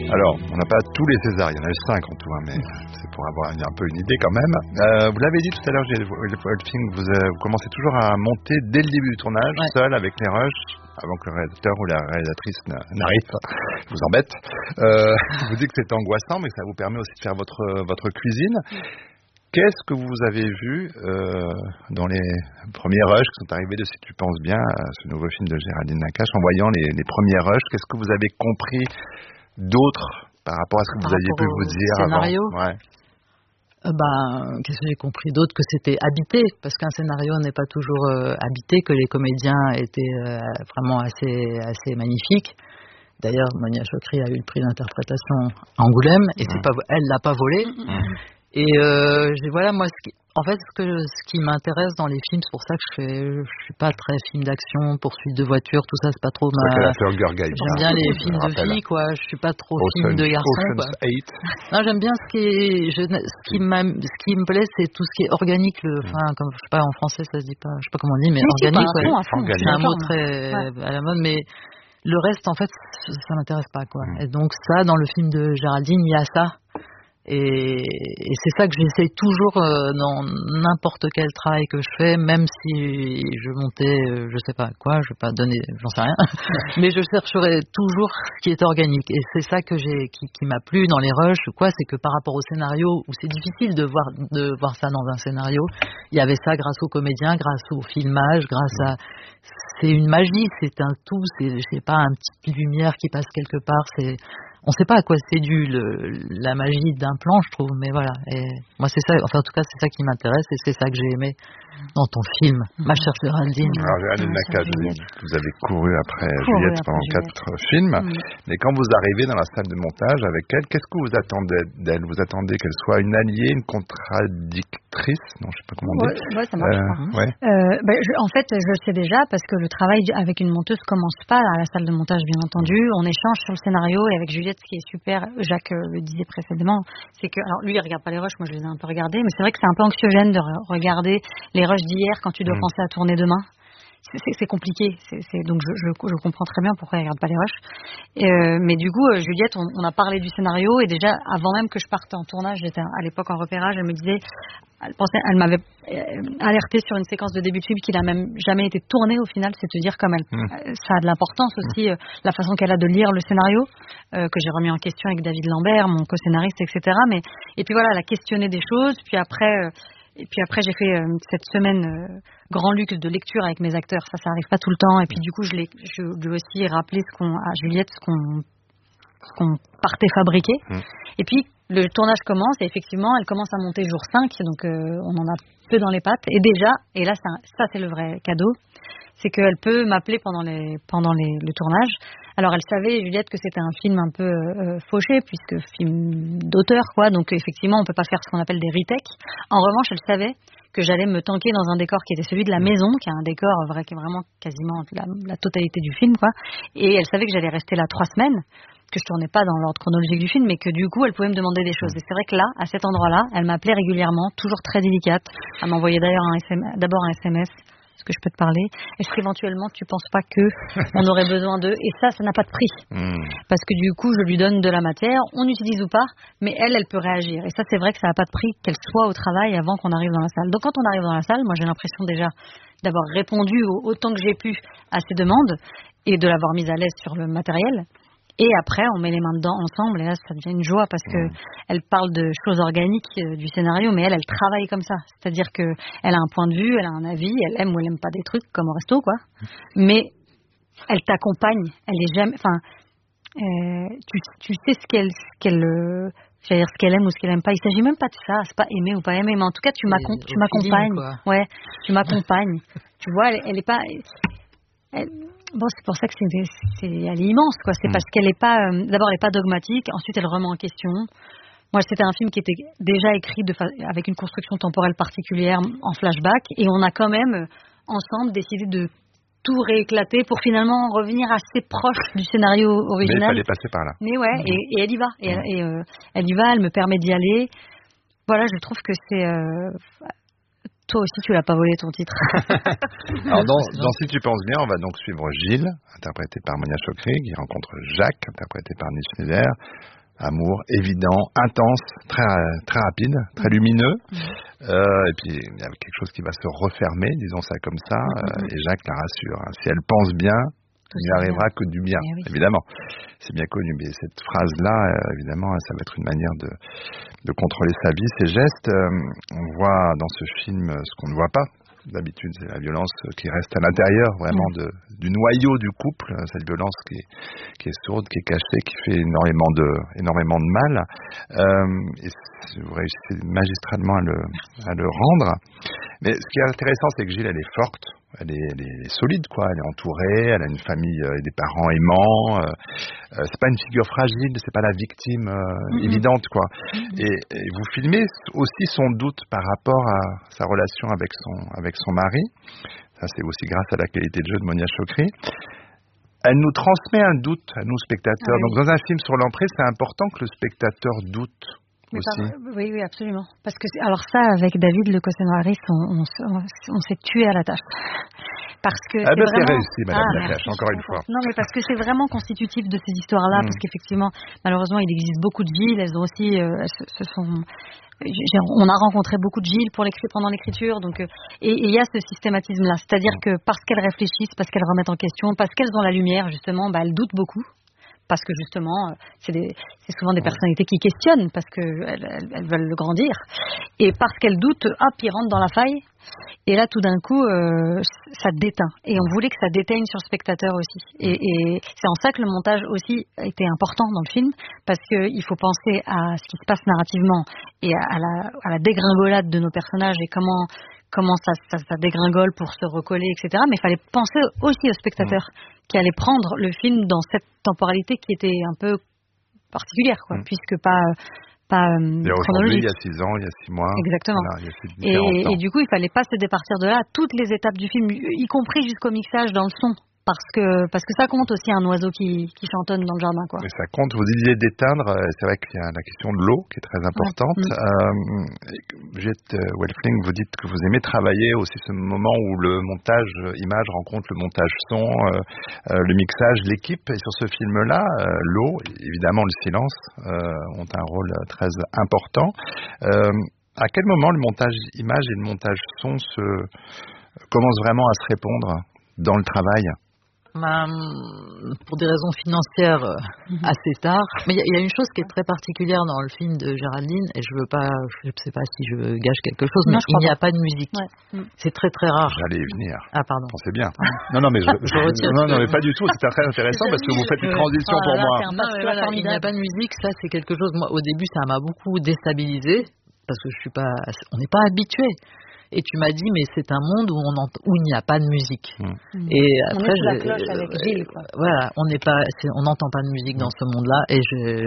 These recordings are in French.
Alors, on n'a pas tous les Césars, il y en a eu 5 en tout, mais c'est pour avoir un peu une idée quand même. Vous l'avez dit tout à l'heure, le film, vous commencez toujours à monter dès le début du tournage, seul, avec les rushs, avant que le réalisateur ou la réalisatrice n'arrive. Je vous embête. Vous dites que c'est angoissant, mais ça vous permet aussi de faire votre cuisine. Qu'est-ce que vous avez vu dans les premiers rushs qui sont arrivés de Si tu penses bien, ce nouveau film de Géraldine Nakache, en voyant les premiers rushs, qu'est-ce que vous avez compris d'autre par rapport à ce que vous aviez pu vous dire scénario avant? Qu'est-ce que j'ai compris d'autre? Que c'était habité, parce qu'un scénario n'est pas toujours habité, que les comédiens étaient vraiment assez magnifiques. D'ailleurs, Monia Chokri a eu le prix d'interprétation à Angoulême, et elle l'a pas volé. Et voilà, moi, ce qui m'intéresse dans les films, c'est pour ça que je suis pas très film d'action, poursuite de voiture, tout ça, c'est pas trop ma. J'aime bien les films de filles, quoi. Je suis pas trop film de garçon, quoi. Non, j'aime bien ce qui me plaît, c'est tout ce qui est organique, comme je sais pas en français, ça se dit pas, je sais pas comment on dit, mais organique, c'est un mot très à la mode, mais le reste, en fait, ça m'intéresse pas, quoi. Et donc ça, dans le film de Géraldine, il y a ça. Et c'est ça que j'essaye toujours dans n'importe quel travail que je fais, même si je montais, je sais pas quoi, je vais pas donner, j'en sais rien, mais je chercherai toujours ce qui est organique. Et c'est ça que qui m'a plu dans les rushs, c'est que par rapport au scénario, où c'est difficile de voir ça dans un scénario, il y avait ça grâce aux comédiens, grâce au filmage, c'est une magie, c'est un tout, c'est, je sais pas, un petit lumière qui passe quelque part, on sait pas à quoi c'est dû la magie d'un plan, je trouve, mais voilà. Et moi, c'est ça, en tout cas, c'est ça qui m'intéresse et c'est ça que j'ai aimé dans ton film, Ma chère Géraldine. Alors, Géraldine Nakache, vous avez couru après Juliette pendant 4 films, mais quand vous arrivez dans la salle de montage avec elle, qu'est-ce que vous attendez d'elle? Vous attendez qu'elle soit une alliée, une contradictrice? Non, je sais pas comment dire. Ouais, ça marche. En fait, je le sais déjà parce que le travail avec une monteuse commence pas à la salle de montage, bien entendu. On échange sur le scénario et avec Juliette, ce qui est super, Jacques le disait précédemment, c'est que, alors lui, il regarde pas les rushs, moi je les ai un peu regardés, mais c'est vrai que c'est un peu anxiogène de regarder les rushs d'hier quand tu dois penser à tourner demain. C'est compliqué, donc je comprends très bien pourquoi elle regarde pas les rushs. Mais du coup, Juliette, on a parlé du scénario et déjà avant même que je parte en tournage, j'étais à l'époque en repérage, elle me disait, elle m'avait alerté sur une séquence de début de film qui n'a même jamais été tournée au final, c'est de dire comme ça a de l'importance aussi, la façon qu'elle a de lire le scénario, que j'ai remis en question avec David Lambert, mon co-scénariste, etc. Et puis voilà, elle a questionné des choses, puis après j'ai fait cette semaine grand luxe de lecture avec mes acteurs, ça arrive pas tout le temps, et puis du coup je lui aussi rappelé à Juliette ce qu'on partait fabriquer. Et puis le tournage commence et effectivement elle commence à monter jour 5, donc on en a peu dans les pattes, et déjà, et là ça c'est le vrai cadeau, c'est qu'elle peut m'appeler pendant le tournage. Alors elle savait, Juliette, que c'était un film un peu fauché, puisque film d'auteur, quoi, donc effectivement on peut pas faire ce qu'on appelle des retakes. En revanche, elle savait que j'allais me tanker dans un décor qui était celui de la maison, qui est un décor qui est vraiment quasiment la totalité du film, quoi. Et elle savait que j'allais rester là 3 semaines, que je tournais pas dans l'ordre chronologique du film, mais que du coup elle pouvait me demander des choses. Et c'est vrai que là, à cet endroit-là, elle m'appelait régulièrement, toujours très délicate. Elle m'envoyait d'ailleurs d'abord un SMS. Est-ce que je peux te parler? Est-ce qu'éventuellement tu penses pas que on aurait besoin d'eux? Et ça n'a pas de prix. Parce que du coup, je lui donne de la matière, on utilise ou pas, mais elle peut réagir. Et ça, c'est vrai que ça n'a pas de prix qu'elle soit au travail avant qu'on arrive dans la salle. Donc quand on arrive dans la salle, moi j'ai l'impression déjà d'avoir répondu autant que j'ai pu à ses demandes et de l'avoir mise à l'aise sur le matériel. Et après, on met les mains dedans ensemble, et là, ça devient une joie parce que elle parle de choses organiques du scénario, mais elle travaille comme ça. C'est-à-dire que elle a un point de vue, elle a un avis, elle aime ou elle aime pas des trucs comme au resto, quoi. Mais elle t'accompagne. Elle est jamais, tu sais ce qu'elle aime ou ce qu'elle aime pas. Il s'agit même pas de ça. C'est pas aimer ou pas aimer, mais en tout cas, tu m'accompagnes. Ouais, tu m'accompagnes. Tu vois, elle est pas. Bon, c'est pour ça que elle est immense, quoi. C'est parce qu'elle est pas, d'abord elle est pas dogmatique, ensuite elle remet en question. Moi, c'était un film qui était déjà écrit avec une construction temporelle particulière en flashback, et on a quand même ensemble décidé de tout rééclater pour finalement revenir assez proche du scénario original. Mais il fallait passer par là. Mais ouais, et elle y va, elle y va, elle me permet d'y aller. Voilà, je trouve que c'est toi aussi, tu l'as pas volé ton titre. Alors dans Si tu penses bien, on va donc suivre Gilles, interprété par Monia Chokri, qui rencontre Jacques, interprété par Nice Schneider. Amour, évident, intense, très, très rapide, très lumineux. Et puis, il y a quelque chose qui va se refermer, disons ça comme ça. Et Jacques la rassure. Hein. Si elle pense bien, il n'y arrivera que du bien, évidemment. C'est bien connu. Mais cette phrase-là, évidemment, ça va être une manière de contrôler sa vie, ses gestes. On voit dans ce film ce qu'on ne voit pas. D'habitude, c'est la violence qui reste à l'intérieur vraiment du noyau du couple, cette violence qui est sourde, qui est cachée, qui fait énormément de mal. Et vous réussissez magistralement à le rendre. Mais ce qui est intéressant, c'est que Gilles, elle est forte, elle est solide, quoi. Elle est entourée, elle a une famille et des parents aimants. C'est pas une figure fragile, c'est pas la victime évidente, quoi. Et vous filmez aussi son doute par rapport à sa relation avec son mari. Ça, c'est aussi grâce à la qualité de jeu de Monia Chokri. Elle nous transmet un doute à nous spectateurs. Donc dans un film sur l'emprise, c'est important que le spectateur doute. Oui, absolument. Parce que alors ça, avec David Le Cossenouaris, on s'est tué à la tâche. Parce que c'est vraiment... réussi, Madame Nakache, encore une fois. Non, mais parce que c'est vraiment constitutif de ces histoires-là, parce qu'effectivement, malheureusement, il existe beaucoup de Gilles. Elles ont aussi, on a rencontré beaucoup de Gilles pendant l'écriture, donc et il y a ce systématisme-là, c'est-à-dire que parce qu'elles réfléchissent, parce qu'elles remettent en question, parce qu'elles ont la lumière, justement, elles doutent beaucoup. Parce que justement, c'est souvent des personnalités qui questionnent parce qu'elles veulent grandir. Et parce qu'elles doutent, ils rentrent dans la faille. Et là, tout d'un coup, ça déteint. Et on voulait que ça déteigne sur le spectateur aussi. Et c'est en ça que le montage aussi était important dans le film, parce qu'il faut penser à ce qui se passe narrativement et à la dégringolade de nos personnages et comment ça dégringole pour se recoller, etc. Mais il fallait penser aussi au spectateur qui allait prendre le film dans cette temporalité qui était un peu particulière, quoi, puisque pas chronologique. Il y a 6 ans, il y a 6 mois. Exactement. Voilà, et du coup, il fallait pas se départir de là. Toutes les étapes du film, y compris jusqu'au mixage dans le son. Parce que ça compte aussi un oiseau qui chantonne dans le jardin, quoi. Mais ça compte. Vous disiez d'éteindre. C'est vrai qu'il y a la question de l'eau qui est très importante. Juliette Welfling, vous dites que vous aimez travailler aussi ce moment où le montage image rencontre le montage son, le mixage, l'équipe. Et sur ce film-là, l'eau, évidemment le silence, ont un rôle très important. À quel moment le montage image et le montage son commencent vraiment à se répondre dans le travail? Pour des raisons financières assez tard. Mais il y a une chose qui est très particulière dans le film de Géraldine, et je sais pas si je gâche quelque chose, mais il n'y a pas de musique. C'est très très rare. J'allais y venir. Ah pardon. Pensez bien. Non mais je retire. Non mais pas du tout. C'est très intéressant parce que vous faites une transition pour moi. Il n'y a pas de musique, ça c'est quelque chose. Moi au début ça m'a beaucoup déstabilisée parce que on n'est pas habitué. Et tu m'as dit, mais c'est un monde où il n'y a pas de musique. Et après, on est sous la cloche avec Gilles, quoi. Voilà, on n'entend pas de musique dans ce monde-là. Et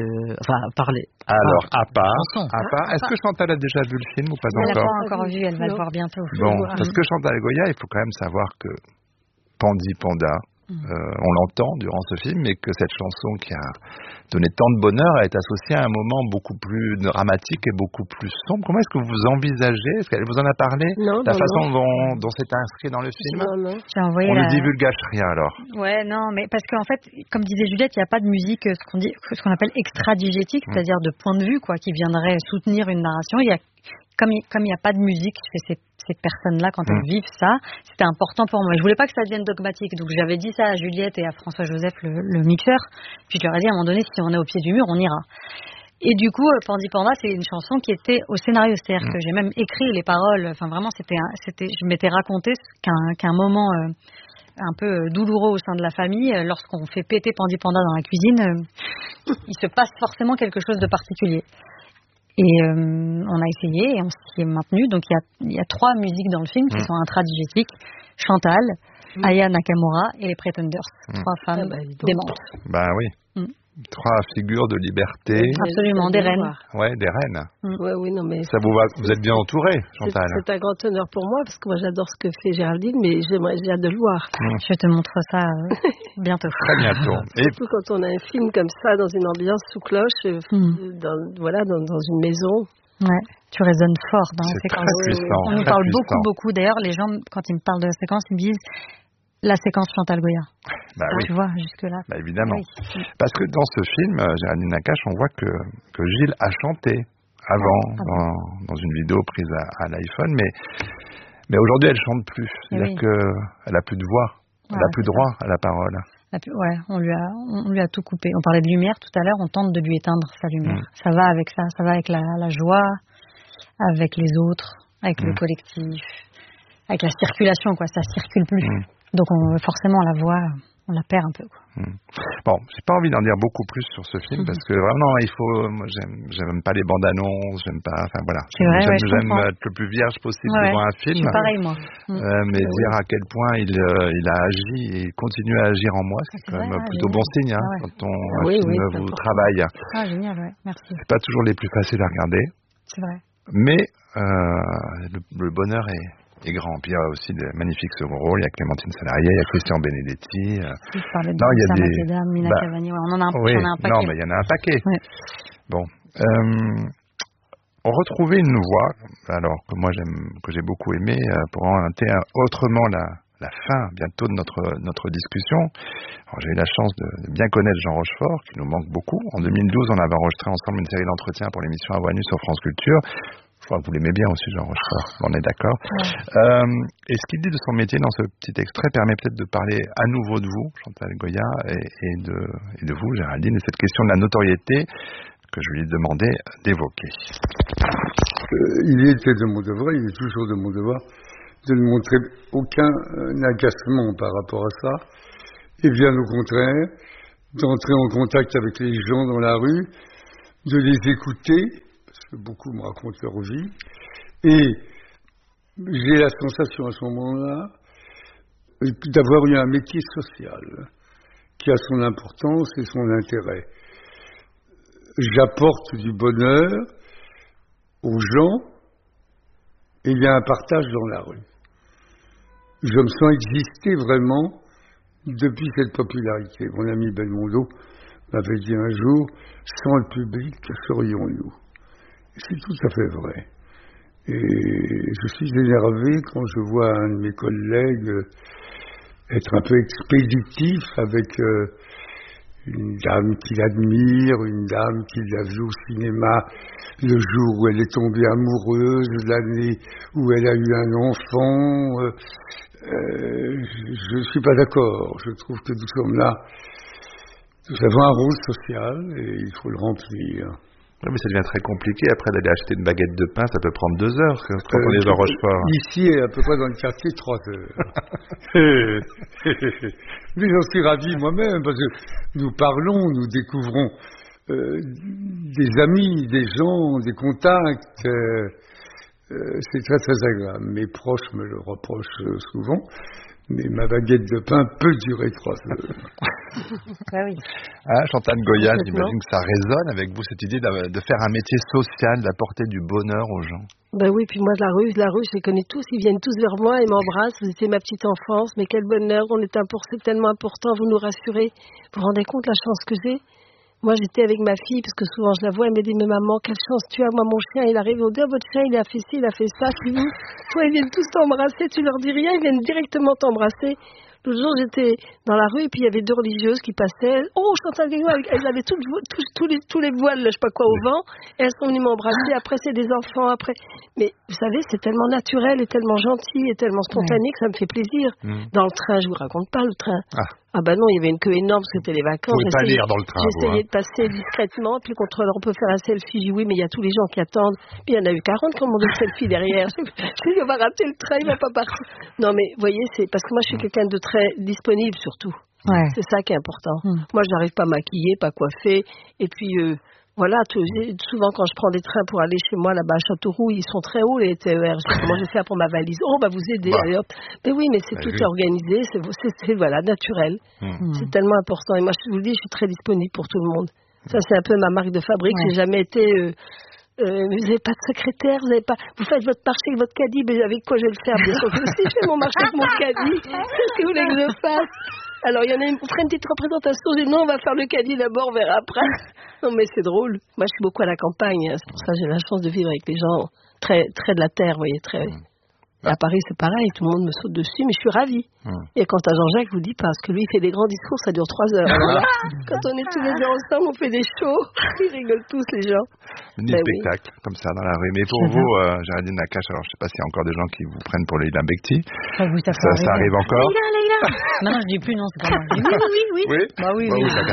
parler. Alors, à part, est-ce que Chantal a déjà vu le film ou pas encore? Elle l'a pas encore vu, elle va le voir bientôt. Bon, parce que Chantal Goya, il faut quand même savoir que Pandi Panda, on l'entend durant ce film, mais que cette chanson qui a donné tant de bonheur est associée à un moment beaucoup plus dramatique et beaucoup plus sombre. Comment est-ce que vous envisagez? Est-ce qu'elle vous en a parlé? La façon dont c'est inscrit dans le film? Non. On ne divulgage rien alors. Ouais, non, mais parce qu'en fait, comme disait Juliette, il n'y a pas de musique, ce qu'on appelle extradigétique, c'est-à-dire de point de vue, quoi, qui viendrait soutenir une narration. Comme il n'y a pas de musique chez ces personnes-là, quand elles vivent ça, c'était important pour moi. Je voulais pas que ça devienne dogmatique, donc j'avais dit ça à Juliette et à François-Joseph, le mixeur, puis je leur ai dit à un moment donné, si on est au pied du mur, on ira. Et du coup, Pandi Panda, c'est une chanson qui était au scénario, c'est-à-dire que j'ai même écrit les paroles, enfin vraiment, je m'étais raconté qu'un moment un peu douloureux au sein de la famille, lorsqu'on fait péter Pandi Panda dans la cuisine, il se passe forcément quelque chose de particulier. Et on a essayé et on s'y est maintenu. Donc il y a 3 musiques dans le film qui sont intradigétiques. Chantal, Aya Nakamura et les Pretenders. 3 femmes démentes. Bah oui. 3 figures de liberté. Absolument, des reines. Ouais, des reines. Oui, non, mais ça vous êtes bien entourée, Chantal. C'est un grand honneur pour moi parce que moi j'adore ce que fait Géraldine, mais j'ai hâte de le voir. Je te montre ça bientôt. Très bientôt. Surtout quand on a un film comme ça dans une ambiance sous cloche, dans une maison. Ouais, tu résonnes fort dans la séquence. Très puissant, on nous parle beaucoup. D'ailleurs, les gens, quand ils me parlent de la séquence, ils me disent La séquence Chantal Goya. Bah oui. Tu vois, jusque-là. Bah évidemment. Oui. Parce que dans ce film, Géraldine Nakache, on voit que Gilles a chanté avant dans une vidéo prise à l'iPhone, mais aujourd'hui elle chante plus. C'est-à-dire qu'elle a plus de voix, elle a plus droit à la parole. Ouais, on lui a tout coupé. On parlait de lumière tout à l'heure, on tente de lui éteindre sa lumière. Ça va avec ça va avec la joie, avec les autres, avec le collectif, avec la circulation, quoi. Ça circule plus. Donc forcément la voix, on la perd un peu, quoi. Bon, j'ai pas envie d'en dire beaucoup plus sur ce film parce que vraiment moi j'aime pas les bandes annonces, j'aime pas, enfin voilà. J'aime être le plus vierge possible devant un film. C'est pareil moi. Mais dire à quel point il a agi et continue à agir en moi, c'est quand même plutôt bon signe quand un film vous travaille. Ah génial, merci. C'est pas toujours les plus faciles à regarder. C'est vrai. Mais le bonheur est grand. Puis il y a aussi des magnifiques second rôles. Il y a Clémentine Salarié, il y a Christian Benedetti. Je parlais de Sama Mina Cavani. On en a un paquet. Non, mais il y en a un paquet. Ouais. Bon. On retrouvait une voix, alors que moi que j'ai beaucoup aimé, pour orienter autrement la fin bientôt de notre discussion. Alors, j'ai eu la chance de bien connaître Jean Rochefort, qui nous manque beaucoup. En 2012, on avait enregistré ensemble une série d'entretiens pour l'émission À Voix Nue sur France Culture. Je crois que vous l'aimez bien aussi, Jean Rochefort. On est d'accord. Et ce qu'il dit de son métier dans ce petit extrait permet peut-être de parler à nouveau de vous, Chantal Goya, et de vous, Géraldine, et cette question de la notoriété que je lui ai demandé d'évoquer. Il était de mon devoir, il est toujours de mon devoir, de ne montrer aucun agacement par rapport à ça, et bien au contraire, d'entrer en contact avec les gens dans la rue, de les écouter, parce que beaucoup me racontent leur vie, et j'ai la sensation à ce moment-là d'avoir eu un métier social qui a son importance et son intérêt. J'apporte du bonheur aux gens et il y a un partage dans la rue. Je me sens exister vraiment depuis cette popularité. Mon ami Belmondo m'avait dit un jour, sans le public, que serions-nous ? C'est tout à fait vrai. Et je suis énervé quand je vois un de mes collègues être un peu expéditif avec une dame qu'il admire, une dame qu'il a vue au cinéma le jour où elle est tombée amoureuse, l'année où elle a eu un enfant. Je ne suis pas d'accord. Je trouve que nous sommes là. Nous avons un rôle social et il faut le remplir. Oui, mais ça devient très compliqué. Après, d'aller acheter une baguette de pain, ça peut prendre 2 heures quand on est à Rochefort. Ici, à peu près dans le quartier, 3 heures. Mais j'en suis ravi moi-même, parce que nous parlons, nous découvrons des amis, des gens, des contacts. C'est très, très agréable. Mes proches me le reprochent souvent. Mais ma baguette de pain peut durer 3 heures. Ah oui. Chantal Goya, j'imagine que ça résonne avec vous, cette idée de faire un métier social, d'apporter du bonheur aux gens. Ben oui, puis moi, de la rue, je les connais tous, ils viennent tous vers moi et m'embrassent. Vous étiez ma petite enfance, mais quel bonheur, c'est tellement important, vous nous rassurez. Vous vous rendez compte la chance que j'ai ? Moi, j'étais avec ma fille, parce que souvent je la vois, elle me dit, mais maman, quelle chance tu as, moi, mon chien, il arrive, on dit, votre chien, il a fait ci, il a fait ça, puis vous, toi, ils viennent tous t'embrasser, tu leur dis rien, ils viennent directement t'embrasser. L'autre jour, j'étais dans la rue, et puis il y avait 2 religieuses qui passaient. Oh, Chantal Goya, elles avaient tous les voiles, là, je sais pas quoi, au vent, et elles sont venues m'embrasser, après c'est des enfants, après. Mais, vous savez, c'est tellement naturel, et tellement gentil, et tellement spontané que ça me fait plaisir. Dans le train, je vous raconte pas le train. Ah bah non, il y avait une queue énorme parce que c'était les vacances. Vous pouvez pas lire dans le train. J'essayais de passer discrètement, puis le contrôleur, on peut faire un selfie. J'ai dit oui, mais il y a tous les gens qui attendent. Puis il y en a eu 40 qui ont demandé le selfie derrière. Je dit, on va rater le train, il va pas partir. Non mais, vous voyez, c'est parce que moi je suis quelqu'un de très disponible surtout. Ouais. C'est ça qui est important. Moi, je n'arrive pas maquillée, pas coiffée. Et puis, voilà, souvent quand je prends des trains pour aller chez moi là-bas à Châteauroux, ils sont très hauts les TER. Je sais comment je vais faire pour ma valise. Oh, bah vous aider. Allez, hop. Mais oui, mais c'est tout organisé, c'est voilà, naturel. C'est tellement important. Et moi, je vous le dis, je suis très disponible pour tout le monde. Ça, c'est un peu ma marque de fabrique. J'ai jamais été... vous n'avez pas de secrétaire, vous faites votre marché avec votre caddie, mais avec quoi je vais le faire? Bien sûr que si je fais mon marché avec mon caddie, qu'est-ce que vous voulez que je fasse? Alors il y en a on ferait une petite représentation, j'ai dit non, on va faire le caddie d'abord, on verra après. Non mais c'est drôle, moi je suis beaucoup à la campagne, c'est pour ça que j'ai la chance de vivre avec les gens très, très de la terre, vous voyez, très... Et à Paris, c'est pareil, tout le monde me saute dessus, mais je suis ravie. Et quant à Jean-Jacques, je vous dis pas, parce que lui, il fait des grands discours, ça dure 3 heures. Alors là, quand on est tous les deux ensemble, on fait des shows, ils rigolent tous, les gens. Spectacle, comme ça, dans la rue. Mais pour vous, Géraldine Nakache, alors je sais pas s'il y a encore des gens qui vous prennent pour Leïla Bekti. Ça arrive encore. Leïla. Non, je dis plus, non, c'est pas moi. Oui. Bah oui.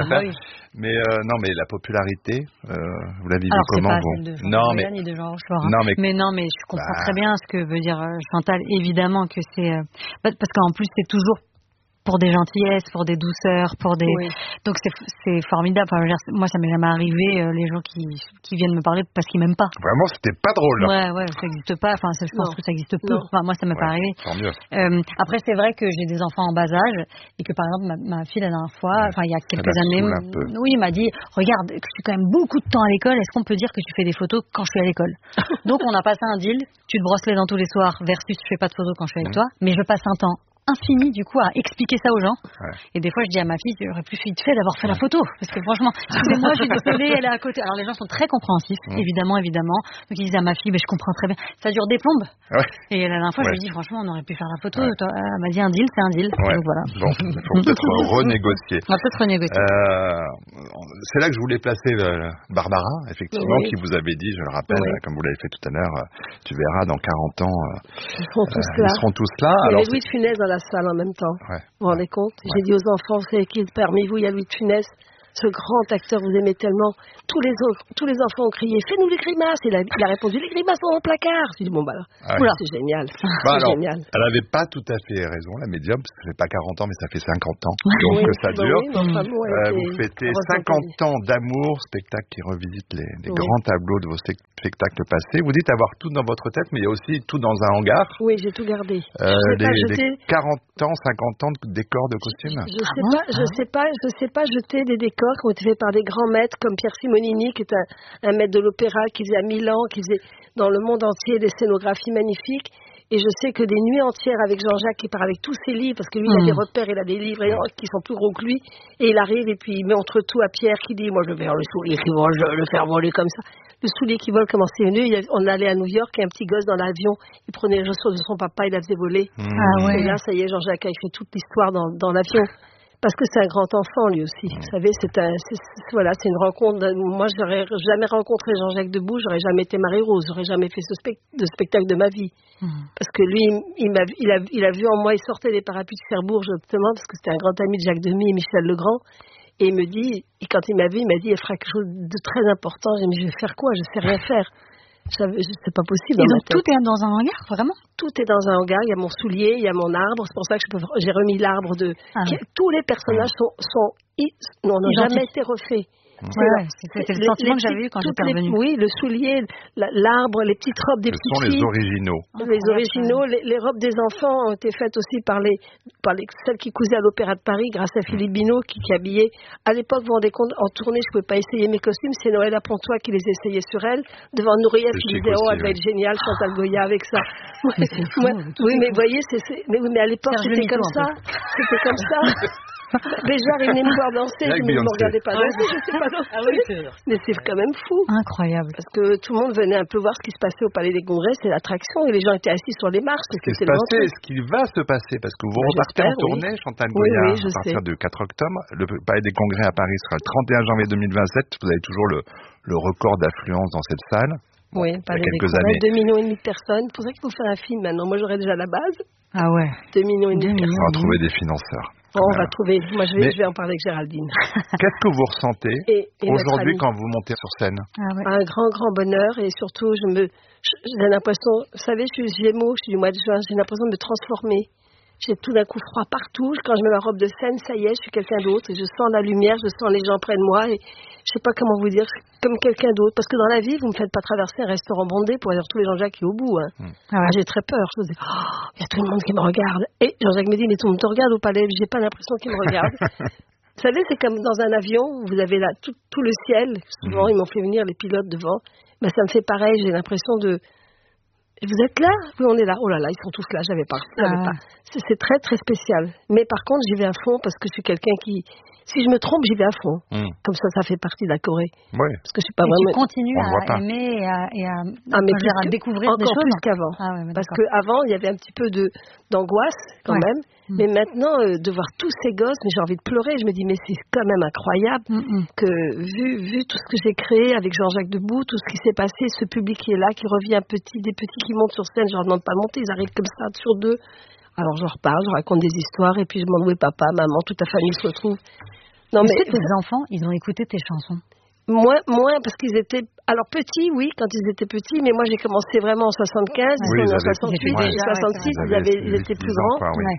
Mais non, mais la popularité, vous la vivez comment, vous? Non, mais ni de Jean Rochefort. Mais je comprends très bien ce que veut dire Chantal. Évidemment que c'est parce qu'en plus c'est toujours pour des gentillesses, pour des douceurs, donc c'est formidable. Enfin, moi, ça m'est jamais arrivé les gens qui viennent me parler parce qu'ils m'aiment pas. Vraiment, c'était pas drôle. Ouais, ça n'existe pas. Enfin, je pense que ça existe peu. Enfin, moi, ça m'est pas arrivé. Tant mieux. Après, c'est vrai que j'ai des enfants en bas âge et que par exemple ma fille la dernière fois, il y a quelques années, m'a dit, regarde, je suis quand même beaucoup de temps à l'école. Est-ce qu'on peut dire que tu fais des photos quand je suis à l'école? Donc, on a passé un deal. Tu te brosses les dents tous les soirs versus je fais pas de photos quand je suis avec toi, mais je passe un temps infini du coup à expliquer ça aux gens. Et des fois je dis à ma fille, j'aurais plus vite fait d'avoir fait la photo parce que franchement, excusez-moi, je suis désolée, elle est à côté. Alors les gens sont très compréhensifs, évidemment. Donc ils disent à ma fille, je comprends très bien, ça dure des plombes. Et la dernière fois je lui dis, franchement, on aurait pu faire la photo. Elle m'a dit un deal, c'est un deal. Donc voilà. Bon, il faut peut-être renégocier. On va peut-être renégocier. C'est là que je voulais placer Barbara, effectivement, qui vous avait dit, je le rappelle, comme vous l'avez fait tout à l'heure, tu verras dans 40 ans, ils seront tous là. Il y avait Louis de Funès dans la salle en même temps. Vous vous rendez compte? J'ai dit aux enfants, vous savez qui parmi vous, il y a Louis de Funès, ce grand acteur, vous aimez tellement. Tous les enfants ont crié, fais-nous les grimaces. Et il a répondu, les grimaces sont au placard. J'ai dit, bon, c'est génial. Génial. Elle n'avait pas tout à fait raison, la médium, parce que ça fait pas 40 ans, mais ça fait 50 ans. Donc ça dure. Vous fêtez 50 ans d'amour, spectacle qui revisite les grands tableaux de vos spectacles passés. Vous dites avoir tout dans votre tête, mais il y a aussi tout dans un hangar. Oui, j'ai tout gardé. Les 40 ans, 50 ans de décors de costumes. Je sais pas jeter des décors qui ont été faits par des grands maîtres comme Pierre Simonini, qui est un maître de l'opéra, qui faisait à Milan, qui faisait dans le monde entier des scénographies magnifiques. Et je sais que des nuits entières avec Jean-Jacques, qui part avec tous ses livres, parce que lui, il a des repères, il a des livres qui sont plus gros que lui, et il arrive et puis il met entre tout à Pierre qui dit, moi je vais faire le soulier qui vole, je vais le faire voler comme ça. Le soulier qui vole, comment c'est venu? On allait à New York, et un petit gosse dans l'avion, il prenait les chaussures de son papa, il la faisait voler. Et là, ça y est, Jean-Jacques a écrit toute l'histoire dans l'avion. Parce que c'est un grand enfant, lui aussi. Vous savez, c'est une rencontre. Moi, j'aurais jamais rencontré Jean-Jacques Debout, j'aurais jamais été Marie-Rose, j'aurais jamais fait de spectacle de ma vie. Parce que lui, il a vu en moi, il sortait des parapluies de Cherbourg, justement, parce que c'était un grand ami de Jacques Demy et Michel Legrand. Et il me dit, quand il m'a vu, il m'a dit, il fera quelque chose de très important. J'ai dit, mais je vais faire quoi? Je sais rien faire. C'est pas possible. Et donc tout est dans un hangar, vraiment? Tout est dans un hangar. Il y a mon soulier, il y a mon arbre. C'est pour ça que j'ai remis l'arbre de. Tous les personnages n'ont jamais été refaits. C'était le sentiment que j'avais eu quand j'étais revenue. Oui, le soulier, l'arbre, les petites robes des petites filles. Ce sont les originaux. Les originaux, les robes des enfants ont été faites aussi par celles qui cousaient à l'Opéra de Paris, grâce à Philippe Binot, qui habillait. À l'époque, vous vous rendez compte, en tournée, je ne pouvais pas essayer mes costumes. C'est Noël à Pontois qui les essayait sur elle. Devant Nouriel, qui disait, elle va être géniale, Chantal Goya avec ça. Oui, mais vous voyez, mais à l'époque, c'était comme ça. C'était comme ça. Les gens, ils venaient me voir danser, je ne me regardais pas danser, je ne sais pas danser. Mais c'est quand même fou. Incroyable. Parce que tout le monde venait un peu voir ce qui se passait au Palais des Congrès, c'est l'attraction, et les gens étaient assis sur les marches. Ce qui va se passer, parce que vous repartez en tournée, Chantal Goya, à partir du 4 octobre. Le Palais des Congrès à Paris sera le 31 janvier 2027. Vous avez toujours le record d'affluence dans cette salle. Oui, Palais des Congrès, 2,5 millions de personnes. C'est pour ça qu'il faut faire un film maintenant. Moi, j'aurais déjà la base. Ah ouais. 2,5 millions de personnes. On va trouver des financeurs. On va trouver. Moi, je vais en parler avec Géraldine. Qu'est-ce que vous ressentez aujourd'hui quand vous montez sur scène? Un grand, grand bonheur. Et surtout, j'ai l'impression, vous savez, je suis Gémeaux, je suis du mois de juin, j'ai l'impression de me transformer. J'ai tout d'un coup froid partout. Quand je mets ma robe de scène, ça y est, je suis quelqu'un d'autre. Et je sens la lumière, je sens les gens près de moi. Et je sais pas comment vous dire, comme quelqu'un d'autre. Parce que dans la vie, vous me faites pas traverser un restaurant bondé pour aller retrouver Jean-Jacques qui est au bout. J'ai très peur. Je me dis, il y a tout le monde qui me regarde. Et Jean-Jacques me dit, mais tout le monde te regarde au palais. J'ai pas l'impression qu'il me regarde. Vous savez, c'est comme dans un avion, vous avez là tout le ciel. Souvent, ils m'ont fait venir les pilotes devant. Ben, ça me fait pareil. J'ai l'impression de... Vous êtes là? Oui, on est là. Oh là là, ils sont tous là, j'avais pas. C'est très, très spécial. Mais par contre, j'y vais à fond parce que je suis quelqu'un qui... si je me trompe, j'y vais à fond. Comme ça fait partie de la Corée. Oui. Parce que je sais pas vraiment. Tu continues à aimer et à découvrir des choses. Encore plus qu'avant. Ah ouais, parce qu'avant, il y avait un petit peu d'angoisse quand même. Mais maintenant, de voir tous ces gosses, mais j'ai envie de pleurer. Je me dis, mais c'est quand même incroyable que vu tout ce que j'ai créé avec Jean-Jacques Debout, tout ce qui s'est passé, ce public qui est là, qui revient petit, des petits qui montent sur scène, je leur demande pas de monter, ils arrivent comme ça sur deux. Alors je leur parle, je raconte des histoires et puis je demande où est papa, maman, toute la famille se retrouve. Non mais tes enfants, ils ont écouté tes chansons. Moins parce qu'ils étaient alors petits, oui, quand ils étaient petits, mais moi j'ai commencé vraiment en 75, ils sont en 68, en 66, ils étaient plus grands.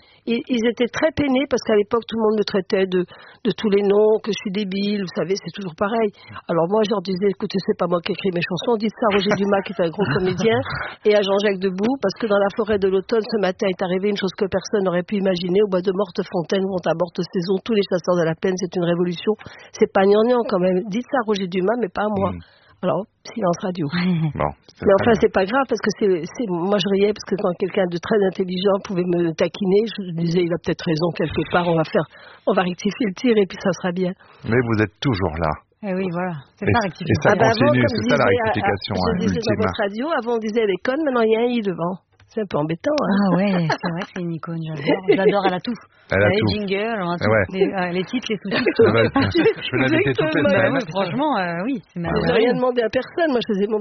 Ils étaient très peinés parce qu'à l'époque tout le monde me traitait de tous les noms, que je suis débile, vous savez, c'est toujours pareil. Alors moi je leur disais, écoutez, c'est pas moi qui écris mes chansons, dites ça à Roger Dumas qui est un gros comédien et à Jean-Jacques Debout, parce que dans la forêt de l'automne ce matin est arrivé une chose que personne n'aurait pu imaginer, au bois de Mortefontaine où on t'aborte saison, tous les chasseurs de la peine, c'est une révolution. C'est pas gnangnan quand même, dites ça à Roger Dumas mais pas à moi. Alors, silence radio. Bon, mais enfin, c'est pas grave, parce que moi je riais, parce que quand quelqu'un de très intelligent pouvait me taquiner, je disais, il a peut-être raison quelque part, on va rectifier le tir et puis ça sera bien. Mais vous êtes toujours là. Eh oui, voilà. C'est ça, rectifier. Et ça continue, c'est ça la rectification je disais dans votre radio, avant on disait elle est conne, maintenant il y a un i devant. C'est un peu embêtant. Hein. Ah ouais, c'est vrai que c'est une icône, j'adore, elle a tout. Elle a tout. Les jingles, les titres, les sous-titres. Je vais l'inviter toutes les semaines. Franchement, oui, c'est merveilleux. J'ai rien demandé à personne, moi je faisais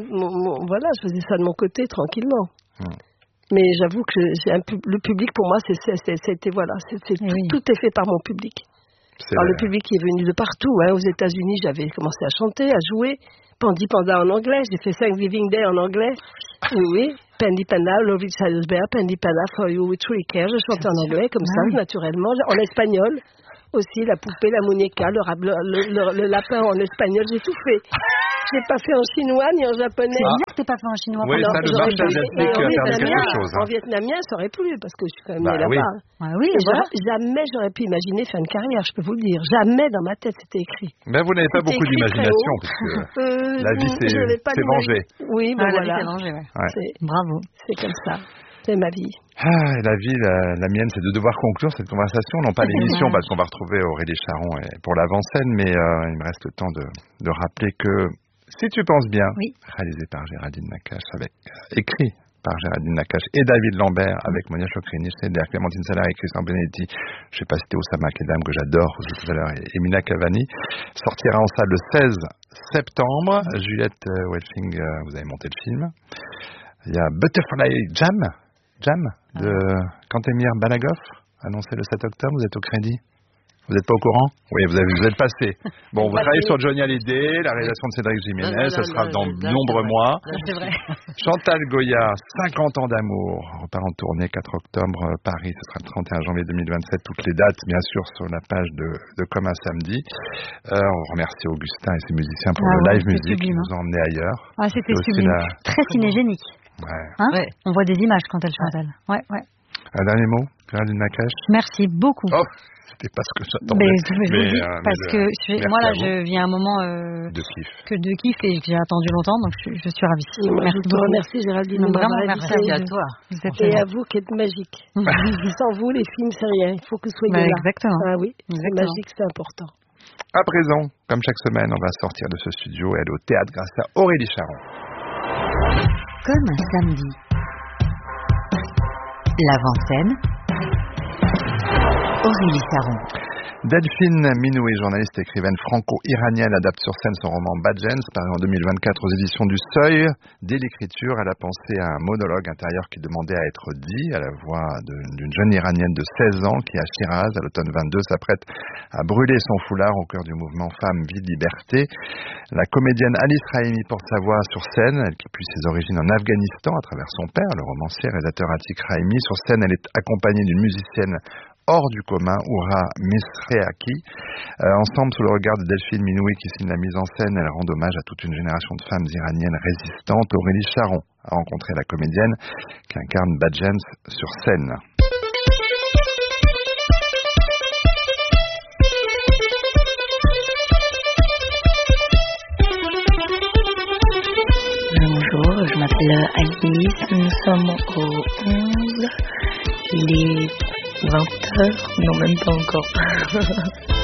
je faisais ça de mon côté, tranquillement. Mais j'avoue que le public pour moi, c'était voilà, tout est fait par mon public. Alors le public qui est venu de partout, hein. Aux États-Unis, j'avais commencé à chanter, à jouer. Pandi Panda en anglais, j'ai fait Thanksgiving Day en anglais. Oui. Pandi Panda, Love Each Other's Bear, Pandi Panda for You with Truly Care. Je chantais en anglais comme ça, naturellement. En espagnol aussi, la poupée, la muñeca, le lapin en espagnol, j'ai tout fait. Je n'ai pas fait en chinois ni en japonais. C'est bien que tu n'aies pas fait en chinois. Oui, ça, le marché asiatique a permis quelque chose. En vietnamien, ça aurait plu, parce que je suis quand même née là-bas. Oui, jamais j'aurais pu imaginer faire une carrière, je peux vous le dire. Jamais dans ma tête, c'était écrit. Mais vous n'avez pas beaucoup d'imagination, puisque la vie s'est vengée. Oui, ben voilà. La vie s'est vengée, Bravo. C'est comme ça. C'est ma vie. La vie, la mienne, c'est de devoir conclure cette conversation, non pas l'émission, parce qu'on va retrouver Aurélie Charon pour l'avant-scène, mais il me reste le temps de rappeler que Si tu penses bien, réalisé par Géraldine Nakache, écrit par Géraldine Nakache et David Lambert avec Monia Chokrini, Clémentine Salari et Christian Benedetti. Je sais pas si c'était Oussama Kedam que j'adore tout à l'heure et Mina Cavani. Sortira en salle le 16 septembre. Juliette Welfing, vous avez monté le film. Il y a Butterfly Jam de Kantemir Balagov, annoncé le 7 octobre. Vous êtes au crédit? Vous n'êtes pas au courant? Oui, vous êtes passé. Bon, vous travaillez sur Johnny Hallyday, la réalisation de Cédric Jiménez, ce sera dans de nombreux mois. C'est vrai. Chantal Goya, 50 ans d'amour, repart en tournée, 4 octobre, Paris, ce sera le 31 janvier 2027. Toutes les dates, bien sûr, sur la page de Comme un samedi. On remercie Augustin et ses musiciens pour le live music qui nous ont emmenés ailleurs. Ah, c'était sublime. Très cinégénique. Ouais. Hein on voit des images quand elle chante, elle. Ouais. Un dernier mot, Géraldine Nakache. Merci beaucoup. Oh, c'était pas ce que j'attendais. Mais je vous dis, parce que moi là, je viens à un moment de kiff. Et que j'ai attendu longtemps, donc je suis ravie. Merci beaucoup. Merci Géraldine. Vraiment, merci à toi. Et à vous qui êtes magique. Sans vous, les films, c'est rien. Il faut que vous soyez là. Exactement. Ah oui, c'est magique, c'est important. À présent, comme chaque semaine, on va sortir de ce studio et aller au théâtre grâce à Aurélie Charon. Comme un samedi. L'avant-scène. Aurélie Charon. Delphine Minoué, journaliste et écrivaine franco-iranienne, adapte sur scène son roman Badjens, paru en 2024 aux éditions du Seuil. Dès l'écriture, elle a pensé à un monologue intérieur qui demandait à être dit, à la voix d'une jeune iranienne de 16 ans qui, à Shiraz, à l'automne 22, s'apprête à brûler son foulard au cœur du mouvement Femmes, Vie, Liberté. La comédienne Alice Raimi porte sa voix sur scène, elle qui puise ses origines en Afghanistan à travers son père, le romancier et réalisateur Atik Raimi. Sur scène, elle est accompagnée d'une musicienne hors du commun, Oura Misreaki. Ensemble, sous le regard de Delphine Minoué qui signe la mise en scène, elle rend hommage à toute une génération de femmes iraniennes résistantes. Aurélie Charon a rencontré la comédienne qui incarne Badjens sur scène. Bonjour, je m'appelle Alice, nous sommes au 11, il est 20h, non même pas encore.